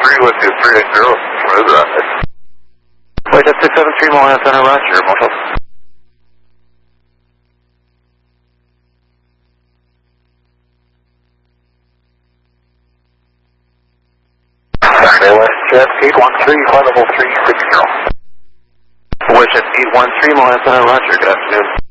agree with you, 380, smooth rapid. Wait, that's 673 Moana Center, Roger, Motel. Saturday West Jet 813, flight level 360. West Jet 813 Moana Center, Roger, good afternoon.